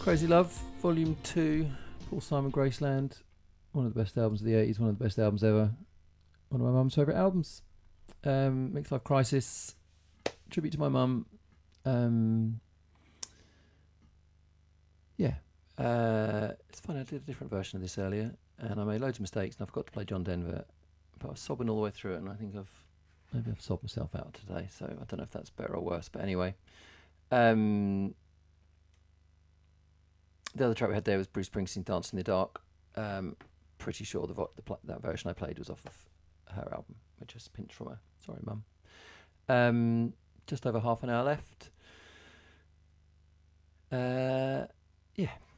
Crazy Love, Volume 2, Paul Simon Graceland. One of the best albums of the 80s, one of the best albums ever. One of my mum's favourite albums. Mixed Life Crisis, tribute to my mum. It's fun. I did a different version of this earlier, and I made loads of mistakes, and I forgot to play John Denver, but I was sobbing all the way through it, and I think maybe I've sobbed myself out today, so I don't know if that's better or worse, but anyway. The other track we had there was Bruce Springsteen, Dance in the Dark. Pretty sure that version I played was off of her album, which I just pinched from her. Sorry, Mum. Just over half an hour left.